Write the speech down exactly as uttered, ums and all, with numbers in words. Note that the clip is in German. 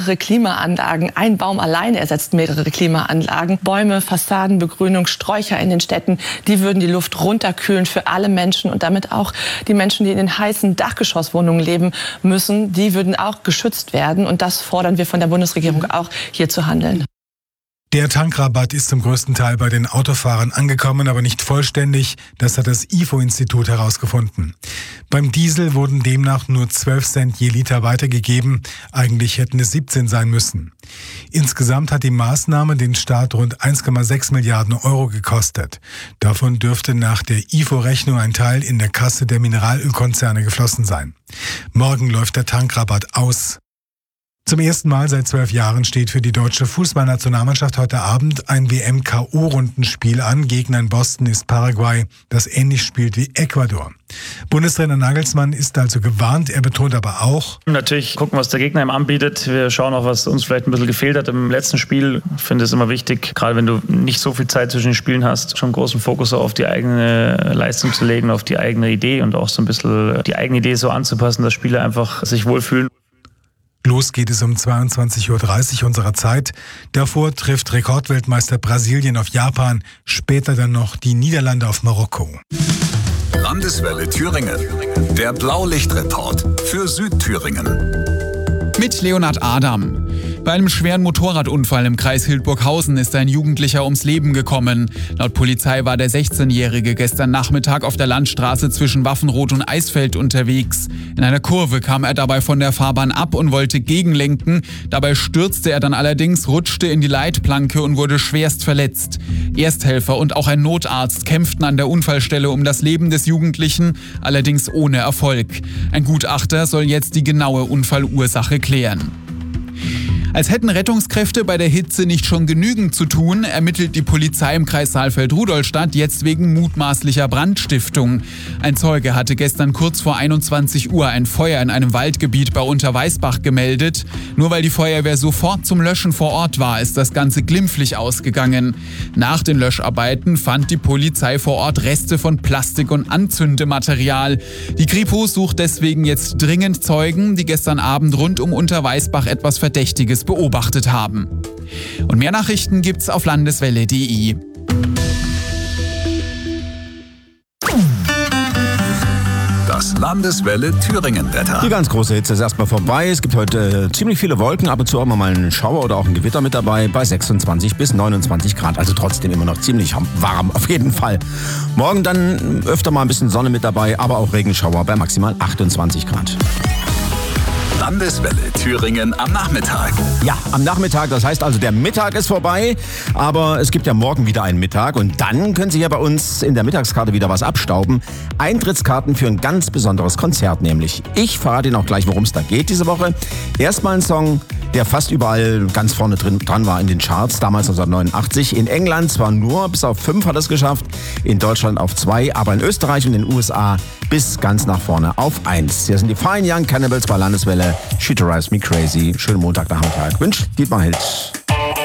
mehrere Klimaanlagen. Ein Baum alleine ersetzt mehrere Klimaanlagen. Bäume, Fassaden, Begrünung, Sträucher in den Städten, die würden die Luft runterkühlen für alle Menschen und damit auch die Menschen, die in den heißen Dachgeschosswohnungen leben müssen, die würden auch geschützt werden. Und das fordern wir von der Bundesregierung auch, hier zu handeln. Der Tankrabatt ist zum größten Teil bei den Autofahrern angekommen, aber nicht vollständig. Das hat das I F O-Institut herausgefunden. Beim Diesel wurden demnach nur zwölf Cent je Liter weitergegeben. Eigentlich hätten es siebzehn sein müssen. Insgesamt hat die Maßnahme den Staat rund eins Komma sechs Milliarden Euro gekostet. Davon dürfte nach der I F O-Rechnung ein Teil in der Kasse der Mineralölkonzerne geflossen sein. Morgen läuft der Tankrabatt aus. Zum ersten Mal seit zwölf Jahren steht für die deutsche Fußballnationalmannschaft heute Abend ein W M-K O-Rundenspiel an. Gegner in Boston ist Paraguay, das ähnlich spielt wie Ecuador. Bundestrainer Nagelsmann ist also gewarnt, er betont aber auch: Natürlich gucken, was der Gegner ihm anbietet. Wir schauen auch, was uns vielleicht ein bisschen gefehlt hat im letzten Spiel. Ich finde es immer wichtig, gerade wenn du nicht so viel Zeit zwischen den Spielen hast, schon großen Fokus auf die eigene Leistung zu legen, auf die eigene Idee und auch so ein bisschen die eigene Idee so anzupassen, dass Spieler einfach sich wohlfühlen. Los geht es um zweiundzwanzig Uhr dreißig unserer Zeit. Davor trifft Rekordweltmeister Brasilien auf Japan, später dann noch die Niederlande auf Marokko. Landeswelle Thüringen. Der Blaulichtreport für Südthüringen. Mit Leonhard Adam. Bei einem schweren Motorradunfall im Kreis Hildburghausen ist ein Jugendlicher ums Leben gekommen. Laut Polizei war der sechzehnjährige gestern Nachmittag auf der Landstraße zwischen Waffenroth und Eisfeld unterwegs. In einer Kurve kam er dabei von der Fahrbahn ab und wollte gegenlenken. Dabei stürzte er dann allerdings, rutschte in die Leitplanke und wurde schwerst verletzt. Ersthelfer und auch ein Notarzt kämpften an der Unfallstelle um das Leben des Jugendlichen, allerdings ohne Erfolg. Ein Gutachter soll jetzt die genaue Unfallursache klären. Als hätten Rettungskräfte bei der Hitze nicht schon genügend zu tun, ermittelt die Polizei im Kreis Saalfeld-Rudolstadt jetzt wegen mutmaßlicher Brandstiftung. Ein Zeuge hatte gestern kurz vor einundzwanzig Uhr ein Feuer in einem Waldgebiet bei Unterweißbach gemeldet. Nur weil die Feuerwehr sofort zum Löschen vor Ort war, ist das Ganze glimpflich ausgegangen. Nach den Löscharbeiten fand die Polizei vor Ort Reste von Plastik und Anzündematerial. Die Kripo sucht deswegen jetzt dringend Zeugen, die gestern Abend rund um Unterweißbach etwas Verdächtiges beobachtet haben. Und mehr Nachrichten gibt's auf landeswelle punkt de. Das Landeswelle Thüringen-Wetter. Die ganz große Hitze ist erstmal vorbei. Es gibt heute äh, ziemlich viele Wolken, ab und zu auch mal einen Schauer oder auch ein Gewitter mit dabei bei sechsundzwanzig bis neunundzwanzig Grad. Also trotzdem immer noch ziemlich warm, auf jeden Fall. Morgen dann öfter mal ein bisschen Sonne mit dabei, aber auch Regenschauer bei maximal achtundzwanzig Grad. Landeswelle Thüringen am Nachmittag. Ja, am Nachmittag, das heißt also, der Mittag ist vorbei, aber es gibt ja morgen wieder einen Mittag und dann können Sie ja bei uns in der Mittagskarte wieder was abstauben. Eintrittskarten für ein ganz besonderes Konzert nämlich. Ich verrate Ihnen auch gleich, worum es da geht diese Woche. Erstmal ein Song, der fast überall ganz vorne drin, dran war in den Charts, damals neunzehnhundertneunundachtzig. In England zwar nur bis auf fünf hat er es geschafft, in Deutschland auf zwei, aber in Österreich und in den U S A bis ganz nach vorne auf eins. Hier sind die Fine Young Cannibals bei Landeswelle. She Drives Me Crazy. Schönen Montagnachmittag. Wünscht Dietmar Hild.